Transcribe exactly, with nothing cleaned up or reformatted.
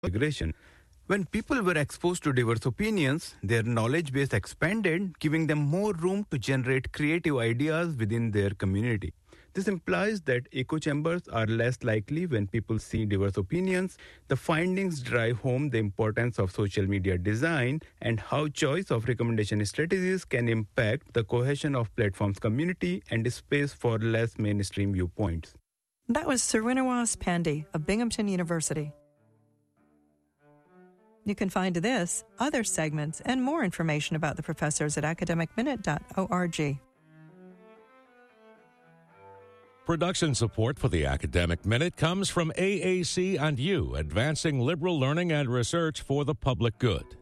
migration. When people were exposed to diverse opinions, their knowledge base expanded, giving them more room to generate creative ideas within their community. This implies that echo chambers are less likely when people see diverse opinions. The findings drive home the importance of social media design and how choice of recommendation strategies can impact the cohesion of platforms community and space for less mainstream viewpoints. That was Srinivas Pandey of Binghamton University. You can find this, other segments, and more information about the professors at academic minute dot org. Production support for the Academic Minute comes from A A C and you, advancing liberal learning and research for the public good.